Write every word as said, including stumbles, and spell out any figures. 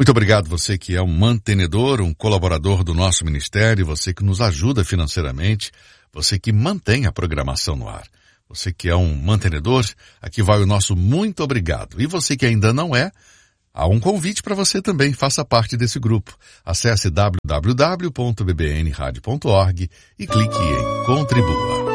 Muito obrigado você que é um mantenedor, um colaborador do nosso ministério, você que nos ajuda financeiramente, você que mantém a programação no ar. Você que é um mantenedor, aqui vai o nosso muito obrigado. E você que ainda não é, há um convite para você também, faça parte desse grupo. Acesse w w w ponto b b n radio ponto org e clique em Contribua.